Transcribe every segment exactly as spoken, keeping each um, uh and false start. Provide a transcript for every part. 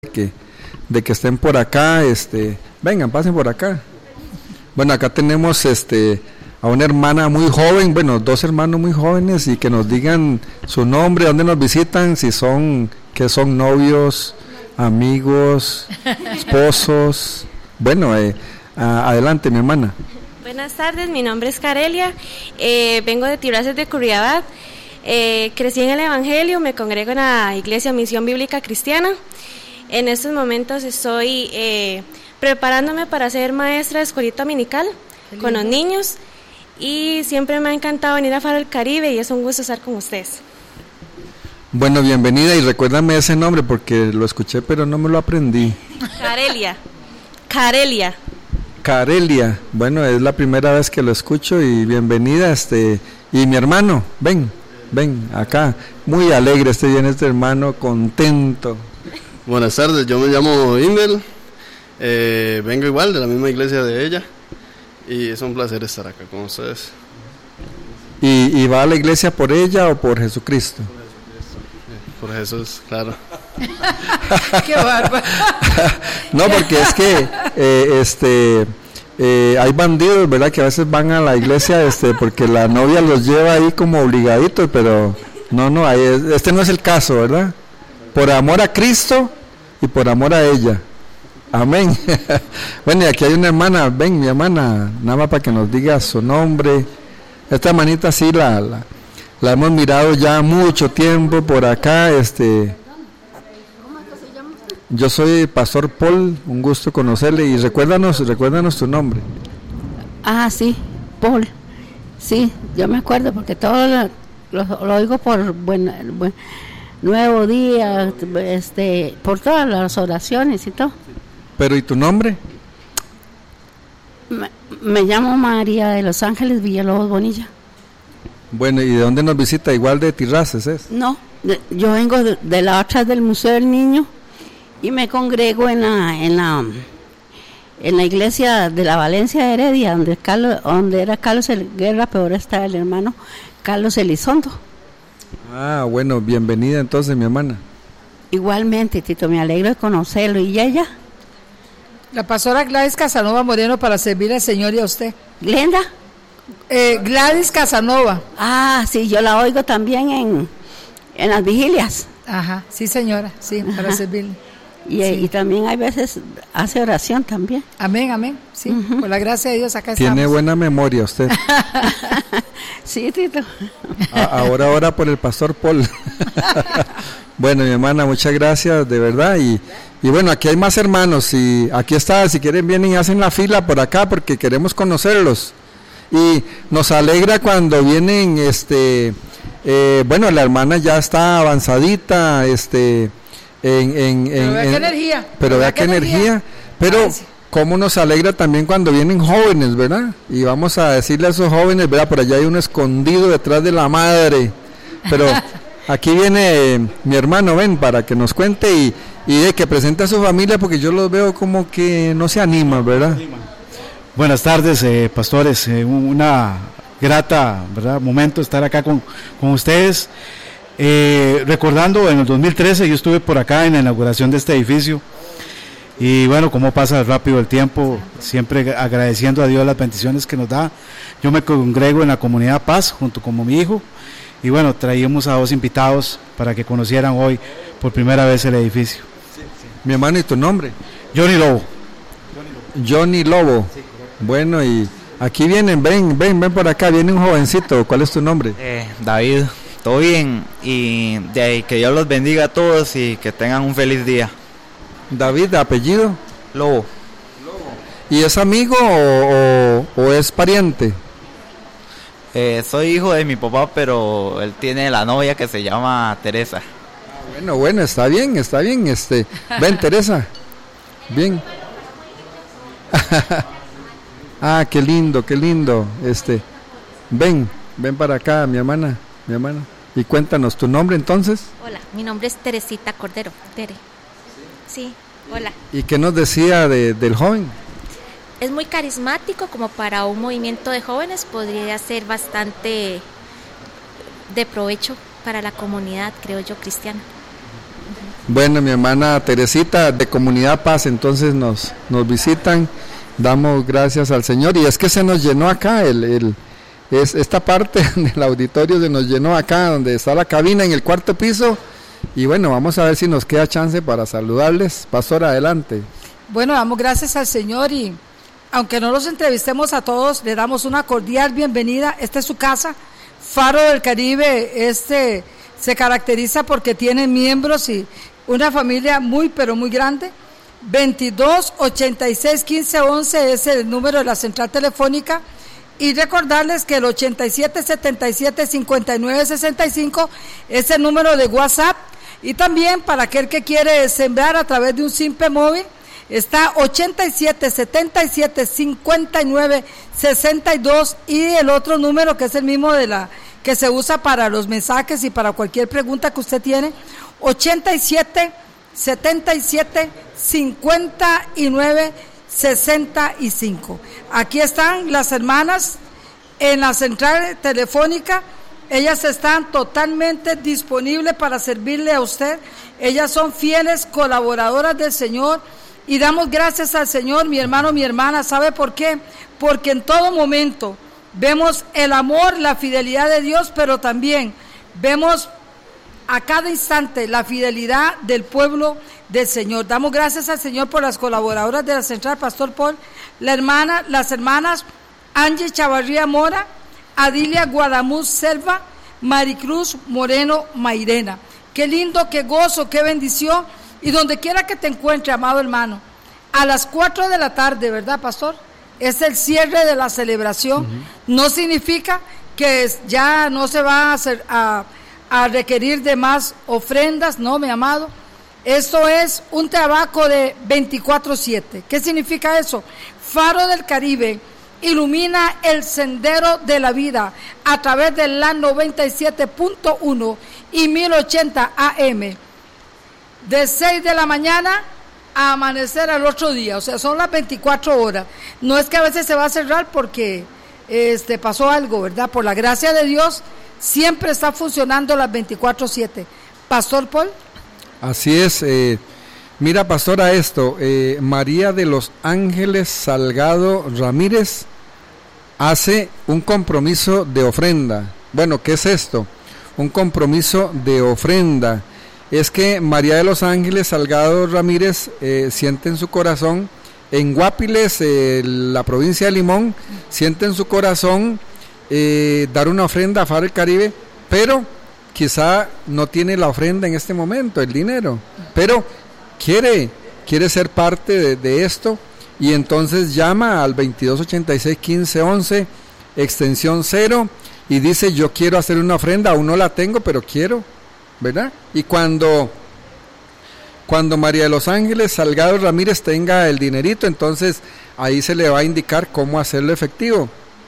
que, de que estén por acá, este, vengan, pasen por acá. Bueno, acá tenemos este a una hermana muy joven, bueno, dos hermanos muy jóvenes, y que nos digan su nombre, dónde nos visitan, si son, que son novios, amigos, esposos. Bueno, eh, a, adelante, mi hermana. Buenas tardes, mi nombre es Carelia, eh, vengo de Tiraces de Curriabat, eh, crecí en el Evangelio, me congrego en la Iglesia Misión Bíblica Cristiana. En estos momentos estoy eh, preparándome para ser maestra de escuelita dominical con los niños, y siempre me ha encantado venir a Faro del Caribe y es un gusto estar con ustedes. Bueno, bienvenida, y recuérdame ese nombre porque lo escuché pero no me lo aprendí. Carelia, Carelia. Carelia, bueno, es la primera vez que lo escucho, y bienvenida, este, y mi hermano, ven, ven, acá, muy alegre este bien este hermano, contento. Buenas tardes, yo me llamo Indel, eh, vengo igual de la misma iglesia de ella, y es un placer estar acá con ustedes. ¿Y, y va a la iglesia por ella o por Jesucristo? Por Jesús, claro. Qué bárbaro. No, porque es que eh, este eh, hay bandidos, ¿verdad? Que a veces van a la iglesia este porque la novia los lleva ahí como obligaditos, pero no, no, ahí es, este no es el caso, ¿verdad? Por amor a Cristo y por amor a ella. Amén. Bueno, y aquí hay una hermana, ven mi hermana, nada más para que nos diga su nombre. Esta hermanita sí la, la, la hemos mirado ya mucho tiempo por acá, este... Yo soy Pastor Paul, un gusto conocerle, y recuérdanos, recuérdanos tu nombre. Ah, sí, Paul. Sí, yo me acuerdo porque todo lo, lo, lo oigo por buen, buen Nuevo Día, este, por todas las oraciones y todo. Pero ¿y tu nombre? Me, me llamo María de Los Ángeles Villalobos Bonilla. Bueno, ¿y de dónde nos visita? Igual de Tiraces, ¿es? No, de, yo vengo de, de la otra del Museo del Niño. Y me congrego en la en la en la iglesia de la Valencia de Heredia, donde Carlos, donde era Carlos Guerra, pero ahora está el hermano Carlos Elizondo. Ah, bueno, bienvenida entonces, mi hermana. Igualmente, Tito, me alegro de conocerlo. ¿Y ella? La pastora Gladys Casanova Moreno, para servirle al Señor y a usted. ¿Glenda? Eh, Gladys Casanova. Ah, sí, yo la oigo también en, en las vigilias. Ajá, sí señora, sí, Ajá. para servirle. Y, sí. y también hay veces hace oración también. Amén, amén, sí, uh-huh. Por la gracia de Dios acá Tiene estamos. Tiene buena memoria usted. Sí, Tito. A, ahora, ahora por el Pastor Paul. Bueno, mi hermana, muchas gracias, de verdad, y, y bueno, aquí hay más hermanos, y aquí está, si quieren vienen y hacen la fila por acá, porque queremos conocerlos, y nos alegra cuando vienen, este, eh, bueno, la hermana ya está avanzadita, este... En, en, pero en, vea en, qué energía pero vea qué energía, energía. Pero Ay, sí. Cómo nos alegra también cuando vienen jóvenes, ¿verdad? Y vamos a decirle a esos jóvenes, ¿verdad? Por allá hay uno escondido detrás de la madre, pero aquí viene eh, mi hermano, ven, para que nos cuente y, y de que presente a su familia, porque yo los veo como que no se animan, ¿verdad? Buenas tardes, eh, pastores, eh, una grata, ¿verdad? Momento estar acá con, con ustedes. Eh, recordando en el dos mil trece yo estuve por acá en la inauguración de este edificio, y bueno, cómo pasa rápido el tiempo, siempre agradeciendo a Dios las bendiciones que nos da. Yo me congrego en la comunidad Paz junto con mi hijo, y bueno, traíamos a dos invitados para que conocieran hoy por primera vez el edificio. Sí, sí. Mi hermano, ¿y tu nombre? Johnny Lobo. Johnny Lobo. Sí, bueno, y aquí vienen, ven, ven, ven por acá, viene un jovencito. ¿Cuál es tu nombre? Eh, David. Todo bien, y de ahí que Dios los bendiga a todos y que tengan un feliz día. David, ¿de apellido? Lobo. Lobo. ¿Y es amigo o, o, o es pariente? Eh, soy hijo de mi papá, pero él tiene la novia que se llama Teresa. Ah, bueno, bueno, está bien, está bien. Este, ven, Teresa. Bien. Ah, qué lindo, qué lindo. Este, ven, ven para acá, mi hermana. Mi hermana. Y cuéntanos tu nombre entonces. Hola, mi nombre es Teresita Cordero. Tere. Sí, hola. ¿Y qué nos decía de, del joven? Es muy carismático, como para un movimiento de jóvenes podría ser bastante de provecho para la comunidad, creo yo, cristiana. Bueno, mi hermana Teresita de Comunidad Paz, entonces nos, nos visitan, damos gracias al Señor, y es que se nos llenó acá, el, el, es, esta parte del auditorio se nos llenó acá, donde está la cabina en el cuarto piso, y bueno, vamos a ver si nos queda chance para saludarles. Pastor, adelante. Bueno, damos gracias al Señor, y aunque no los entrevistemos a todos, le damos una cordial bienvenida. Esta es su casa, Faro del Caribe. Este se caracteriza porque tiene miembros y una familia muy, pero muy grande. veintidós, ochenta y seis, quince, once es el número de la central telefónica, y recordarles que el ochenta y siete, setenta y siete, cincuenta y nueve, sesenta y cinco es el número de WhatsApp, y también para aquel que quiere sembrar a través de un simple móvil, está ochenta y siete, setenta y siete, cincuenta y nueve, sesenta y dos, y el otro número que es el mismo de la que se usa para los mensajes y para cualquier pregunta que usted tiene, ochenta y siete, setenta y siete, cincuenta y nueve, sesenta y cinco. Aquí están las hermanas en la central telefónica. Ellas están totalmente disponibles para servirle a usted. Ellas son fieles colaboradoras del Señor, y damos gracias al Señor, mi hermano, mi hermana. ¿Sabe por qué? Porque en todo momento vemos el amor, la fidelidad de Dios, pero también vemos a cada instante la fidelidad del pueblo del Señor. Damos gracias al Señor por las colaboradoras de la central, Pastor Paul, la hermana, las hermanas Angie Chavarría Mora, Adilia Guadamuz Selva, Maricruz Moreno Mairena. Qué lindo, qué gozo, qué bendición. Y donde quiera que te encuentre, amado hermano, a las cuatro de la tarde, ¿verdad, pastor? Es el cierre de la celebración. Uh-huh. No significa que ya no se va a, hacer, a, a requerir de más ofrendas, no, mi amado. Esto es un trabajo de veinticuatro siete. ¿Qué significa eso? Faro del Caribe ilumina el sendero de la vida a través de la noventa y siete punto uno y mil ochenta A M, de seis de la mañana a amanecer al otro día. O sea, son las veinticuatro horas. No es que a veces se va a cerrar porque este pasó algo, ¿verdad? Por la gracia de Dios, siempre está funcionando las veinticuatro siete. Pastor Paul. Así es. Eh, mira, pastora, esto, eh, María de los Ángeles Salgado Ramírez hace un compromiso de ofrenda. Bueno, ¿qué es esto? Un compromiso de ofrenda. Es que María de los Ángeles Salgado Ramírez eh, siente en su corazón, en Guapiles, eh, la provincia de Limón, siente en su corazón eh, dar una ofrenda a Faro del Caribe, pero quizá no tiene la ofrenda en este momento, el dinero, pero quiere, quiere ser parte de, de esto, y entonces llama al veintidós, ochenta y seis, quince, once, extensión cero, y dice: yo quiero hacer una ofrenda, aún no la tengo, pero quiero, ¿verdad? Y cuando, cuando María de los Ángeles Salgado Ramírez tenga el dinerito, entonces ahí se le va a indicar cómo hacerlo efectivo.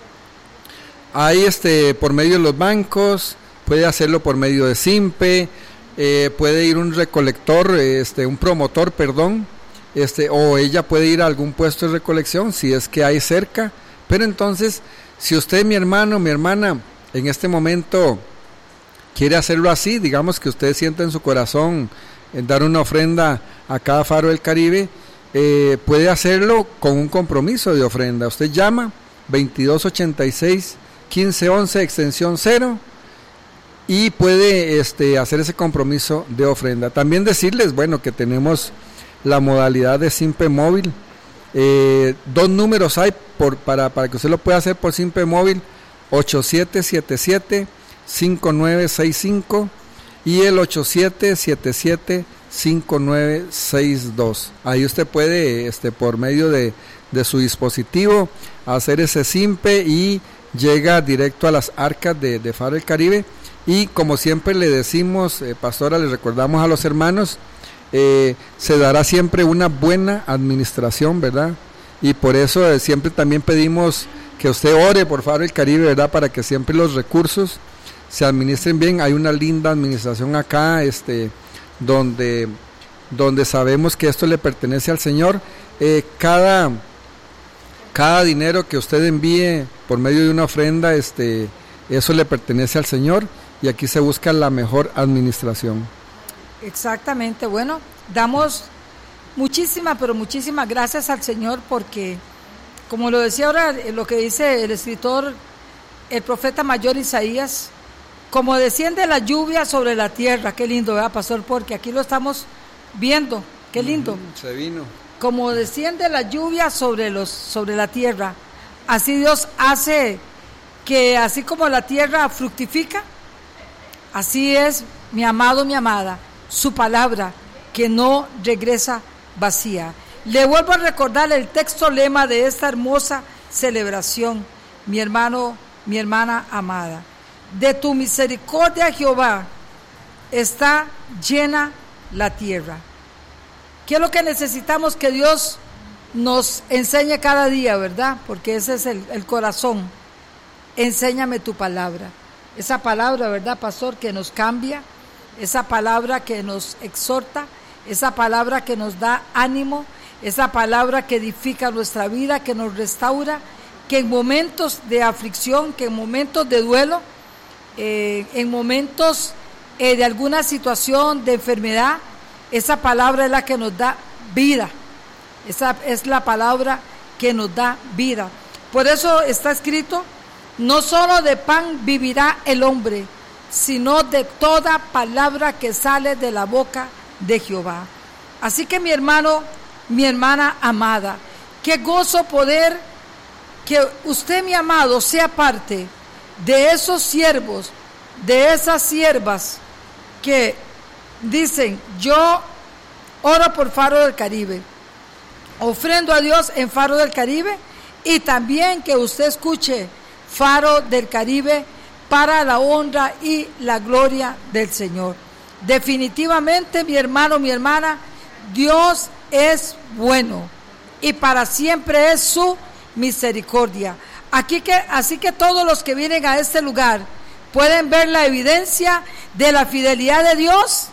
Ahí este, por medio de los bancos, puede hacerlo por medio de Simpe, eh, puede ir un recolector, este, un promotor, perdón, este, o ella puede ir a algún puesto de recolección si es que hay cerca. Pero entonces, si usted, mi hermano, mi hermana, en este momento quiere hacerlo así, digamos que usted sienta en su corazón en dar una ofrenda a cada Faro del Caribe, eh, puede hacerlo con un compromiso de ofrenda. Usted llama veintidós, ochenta y seis, quince, once, extensión cero, y puede este, hacer ese compromiso de ofrenda. También decirles, bueno, que tenemos la modalidad de Simpe Móvil. Eh, dos números hay por, para, para que usted lo pueda hacer por Simpe Móvil: ocho siete siete siete, cinco nueve seis cinco y el ocho siete siete siete, cinco nueve seis dos. Ahí usted puede, este, por medio de, de su dispositivo, hacer ese Simpe y llega directo a las arcas de, de Faro del Caribe. Y como siempre le decimos, eh, pastora, le recordamos a los hermanos, eh, se dará siempre una buena administración, ¿verdad? Y por eso eh, siempre también pedimos que usted ore por Faro del Caribe, ¿verdad? Para que siempre los recursos se administren bien. Hay una linda administración acá, este, donde, donde sabemos que esto le pertenece al Señor. Eh, cada, cada dinero que usted envíe por medio de una ofrenda, este, eso le pertenece al Señor, y aquí se busca la mejor administración. Exactamente, bueno, damos muchísimas, pero muchísimas gracias al Señor porque, como lo decía ahora, lo que dice el escritor, el profeta mayor Isaías, como desciende la lluvia sobre la tierra, qué lindo, ¿verdad, pastor? Porque aquí lo estamos viendo, qué lindo. Mm, se vino. Como desciende la lluvia sobre los, sobre la tierra, así Dios hace que, así como la tierra fructifica, así es, mi amado, mi amada, su palabra, que no regresa vacía. Le vuelvo a recordar el texto lema de esta hermosa celebración, mi hermano, mi hermana amada. De tu misericordia, Jehová, está llena la tierra. ¿Qué es lo que necesitamos que Dios nos enseñe cada día, verdad? Porque ese es el, el corazón. Enséñame tu palabra. Esa palabra, ¿verdad, pastor? Que nos cambia, esa palabra que nos exhorta, esa palabra que nos da ánimo, esa palabra que edifica nuestra vida, que nos restaura, que en momentos de aflicción, que en momentos de duelo, eh, en momentos eh, de alguna situación de enfermedad, esa palabra es la que nos da vida. Esa es la palabra que nos da vida. Por eso está escrito, no solo de pan vivirá el hombre, sino de toda palabra que sale de la boca de Jehová. Así que mi hermano, mi hermana amada, qué gozo poder que usted, mi amado, sea parte de esos siervos, de esas siervas que dicen, yo oro por Faro del Caribe, ofrendo a Dios en Faro del Caribe, y también que usted escuche Faro del Caribe para la honra y la gloria del Señor. Definitivamente, mi hermano, mi hermana, Dios es bueno y para siempre es su misericordia. Aquí que, así que todos los que vienen a este lugar pueden ver la evidencia de la fidelidad de Dios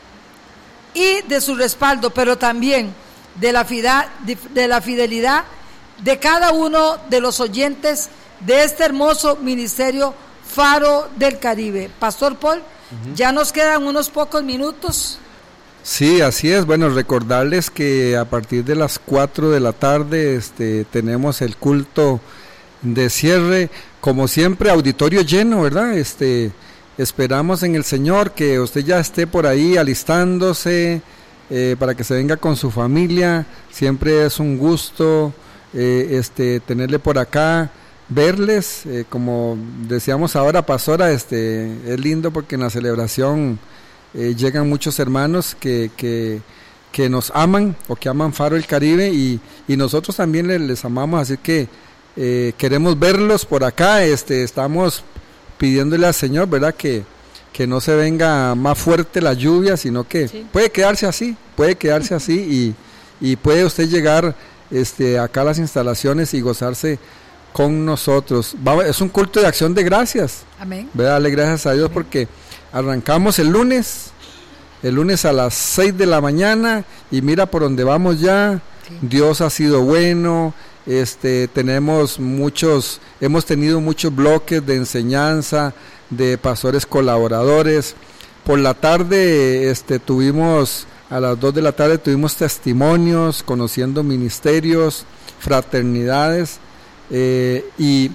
y de su respaldo, pero también de la, fida, de, de la fidelidad de cada uno de los oyentes de este hermoso ministerio Faro del Caribe. Pastor Paul, uh-huh. Ya nos quedan unos pocos minutos. Sí, así es. Bueno, recordarles que a partir de las cuatro de la tarde este, tenemos el culto de cierre, como siempre, auditorio lleno, ¿verdad? Este, esperamos en el Señor que usted ya esté por ahí alistándose eh, para que se venga con su familia. Siempre es un gusto eh, este, tenerle por acá, verles, eh, como decíamos ahora, pastora, este, es lindo porque en la celebración eh, llegan muchos hermanos que, que, que nos aman o que aman Faro del Caribe y, y nosotros también les, les amamos, así que eh, queremos verlos por acá. Este, estamos pidiéndole al Señor, ¿verdad?, que, que no se venga más fuerte la lluvia, sino que sí. puede quedarse así, puede quedarse así y, y puede usted llegar este, acá a las instalaciones y gozarse con nosotros. Es un culto de acción de gracias. Amén. Voy a darle gracias a Dios. Amén. Porque arrancamos el lunes, el lunes a las seis de la mañana y mira por dónde vamos ya. Sí. Dios ha sido bueno. Este, tenemos muchos, hemos tenido muchos bloques de enseñanza de pastores colaboradores. Por la tarde, este, tuvimos a las dos de la tarde tuvimos testimonios, conociendo ministerios, fraternidades. Eh, y,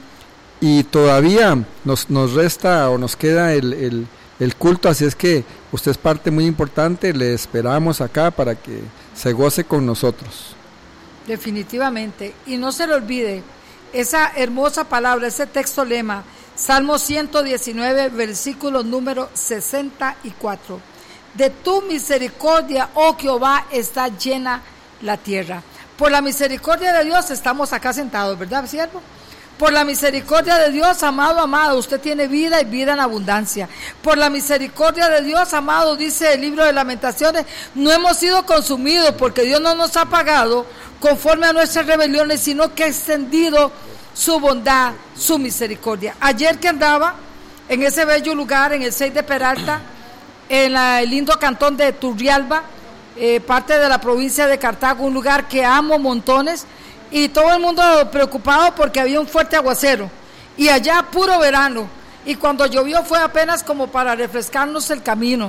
y todavía nos, nos resta o nos queda el, el, el culto, así es que usted es parte muy importante, le esperamos acá para que se goce con nosotros. Definitivamente, y no se le olvide esa hermosa palabra, ese texto lema, Salmo ciento diecinueve, versículo número sesenta y cuatro. De tu misericordia, oh Jehová, está llena la tierra. Por la misericordia de Dios estamos acá sentados, ¿verdad, siervo? Por la misericordia de Dios, amado, amado, usted tiene vida y vida en abundancia. Por la misericordia de Dios, amado, dice el libro de Lamentaciones, no hemos sido consumidos porque Dios no nos ha pagado conforme a nuestras rebeliones, sino que ha extendido su bondad, su misericordia. Ayer que andaba en ese bello lugar, en el seis de Peralta, en la, el lindo cantón de Turrialba, Eh, parte de la provincia de Cartago, un lugar que amo montones, y todo el mundo preocupado porque había un fuerte aguacero y allá puro verano, y cuando llovió fue apenas como para refrescarnos el camino,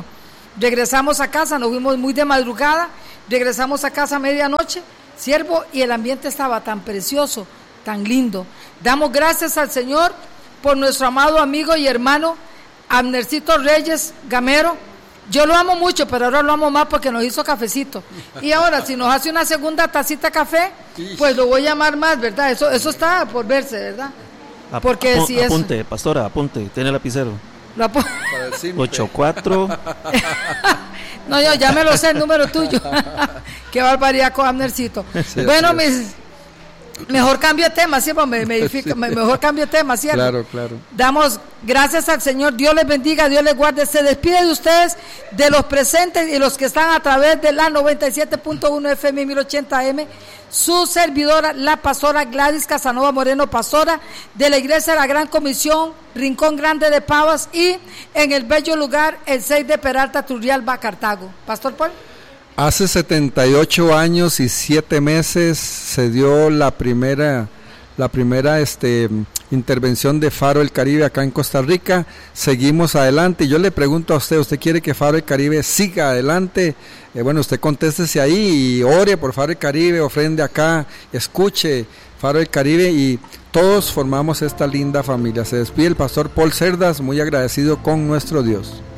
Regresamos a casa, nos fuimos muy de madrugada, regresamos a casa a medianoche, siervo, y el ambiente estaba tan precioso, tan lindo. Damos gracias al Señor por nuestro amado amigo y hermano Abnercito Reyes Gamero. Yo lo amo mucho, pero ahora lo amo más porque nos hizo cafecito. Y ahora, si nos hace una segunda tacita de café, pues lo voy a llamar más, ¿verdad? Eso eso está por verse, ¿verdad? Porque Apu- si es... Apunte, pastora, apunte, tiene lapicero. Lo apu- ocho cuatro No, yo ya me lo sé el número tuyo. Qué barbaridad con Abnercito. Sí, bueno, sí. mis... Mejor cambio de tema, ¿sí? Me, me edifica, me- mejor cambio de tema, ¿cierto? Claro, claro. Damos gracias al Señor, Dios les bendiga, Dios les guarde. Se despide de ustedes, de los presentes y los que están a través de la noventa y siete punto uno F M mil ochenta M, su servidora, la pastora Gladys Casanova Moreno, pastora de la Iglesia de la Gran Comisión, Rincón Grande de Pavas, y en el bello lugar, el seis de Peralta, Turrialba, Cartago. Pastor Paul. Hace setenta y ocho años y siete meses se dio la primera, la primera este, intervención de Faro del Caribe acá en Costa Rica. Seguimos adelante. Yo le pregunto a usted, ¿usted quiere que Faro del Caribe siga adelante? Eh, bueno, usted contéstese ahí y ore por Faro del Caribe, ofrende acá, escuche Faro del Caribe, y todos formamos esta linda familia. Se despide el pastor Paul Cerdas, muy agradecido con nuestro Dios.